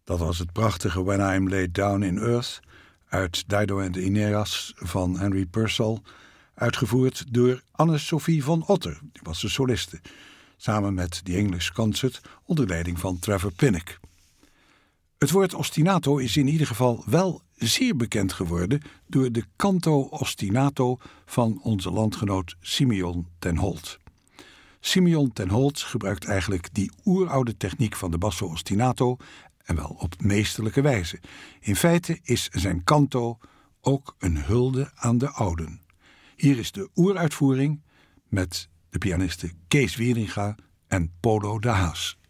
Dat was het prachtige When I'm Laid Down in Earth uit Dido and the Aeneas van Henry Purcell, uitgevoerd door Anne-Sophie van Otter, die was de soliste, samen met The English Concert onder leiding van Trevor Pinnock. Het woord ostinato is in ieder geval wel zeer bekend geworden door de canto ostinato van onze landgenoot Simeon ten Holt. Simeon ten Holt gebruikt eigenlijk die oeroude techniek van de basso ostinato en wel op meesterlijke wijze. In feite is zijn canto ook een hulde aan de ouden. Hier is de oeruitvoering met de pianisten Kees Wieringa en Polo de Haas.